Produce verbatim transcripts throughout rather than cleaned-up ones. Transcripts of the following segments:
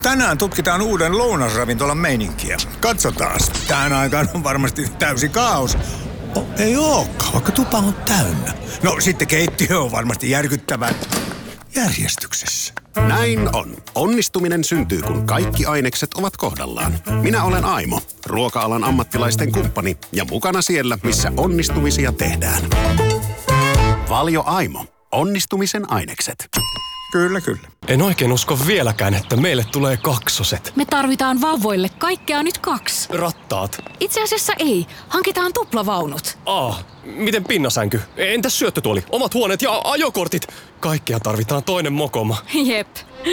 Tänään tutkitaan uuden lounasravintolan meininkiä. Katsotaas. Tähän aikaan on varmasti täysi kaos. Oh, ei ookaan, vaikka tupa on täynnä. No sitten keittiö on varmasti järkyttävän järjestyksessä. Näin on. Onnistuminen syntyy, kun kaikki ainekset ovat kohdallaan. Minä olen Aimo, ruoka-alan ammattilaisten kumppani ja mukana siellä, missä onnistumisia tehdään. Valio Aimo. Onnistumisen ainekset. Kyllä, kyllä. En oikein usko vieläkään, että meille tulee kaksoset. Me tarvitaan vauvoille kaikkea nyt kaksi. Rattaat. Itse asiassa ei. Hankitaan tuplavaunut. Ah, miten pinnasänky? Entäs syöttötuoli? Omat huoneet ja ajokortit? Kaikkea tarvitaan toinen mokoma. Jep.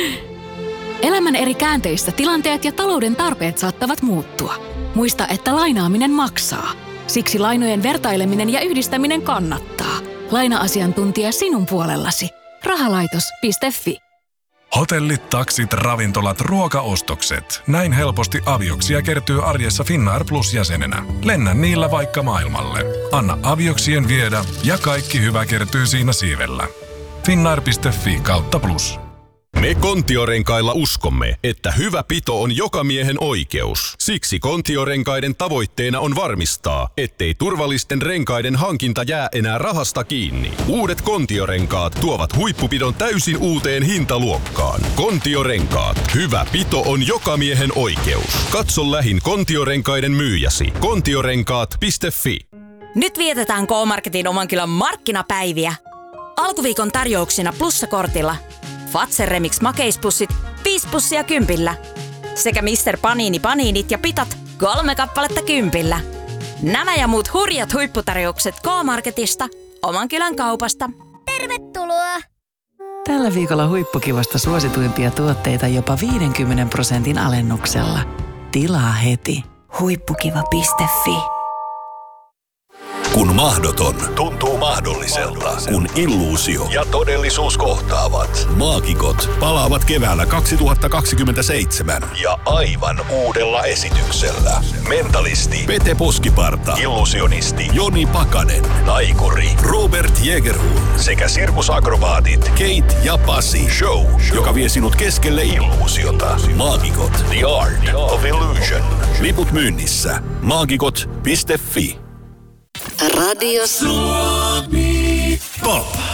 Elämän eri käänteistä tilanteet ja talouden tarpeet saattavat muuttua. Muista, että lainaaminen maksaa. Siksi lainojen vertaileminen ja yhdistäminen kannattaa. Laina-asiantuntija sinun puolellasi. Rahalaitos piste fi. Hotellit, taksit, ravintolat, ruokaostokset. Näin helposti avioksia kertyy arjessa Finnair Plus-jäsenenä. Lennä niillä vaikka maailmalle. Anna avioksien viedä ja kaikki hyvä kertyy siinä siivellä. Finnair piste fi kautta plus. Me Kontiorenkailla uskomme, että hyvä pito on joka miehen oikeus. Siksi Kontiorenkaiden tavoitteena on varmistaa, ettei turvallisten renkaiden hankinta jää enää rahasta kiinni. Uudet Kontiorenkaat tuovat huippupidon täysin uuteen hintaluokkaan. Kontiorenkaat. Hyvä pito on joka miehen oikeus. Katso lähin Kontiorenkaiden myyjäsi. kontiorenkaat piste fi. Nyt vietetään K-Marketin oman kylän markkinapäiviä. Alkuviikon tarjouksina plussakortilla Fazer Remix makeispussit viisi pussia kympillä. Sekä mister Panini paniinit ja pitat kolme kappaletta kympillä. Nämä ja muut hurjat huipputarjoukset K-Marketista, oman kylän kaupasta. Tervetuloa! Tällä viikolla huippukivasta suosituimpia tuotteita jopa viidenkymmenen prosentin alennuksella. Tilaa heti. huippukiva piste fi. Kun mahdoton tuntuu mahdolliselta, kun illuusio ja todellisuus kohtaavat. Maagikot palaavat keväällä kaksituhattakaksikymmentäseitsemän ja aivan uudella esityksellä. Mentalisti Pete Poskiparta, illusionisti Joni Pakanen, taikuri Robert Jägerhun sekä sirkusakrobaatit Kate ja Pasi. Show, joka vie sinut keskelle illuusiota. Maagikot, The Art of Illusion. Liput myynnissä. maagikot piste fi. Radio Suomi Pop.